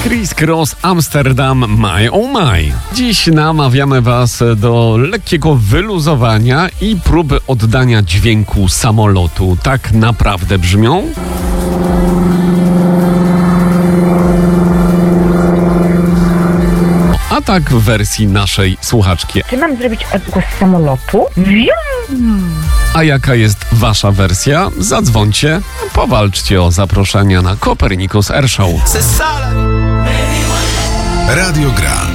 Criss Cross Amsterdam My Oh My. Dziś namawiamy Was do lekkiego wyluzowania i próby oddania dźwięku samolotu. Tak naprawdę brzmią? A tak w wersji naszej słuchaczki. Czy mam zrobić odgłos samolotu? A jaka jest Wasza wersja? Zadzwońcie, powalczcie o zaproszenia na Copernicus Air Show. Radio Gra.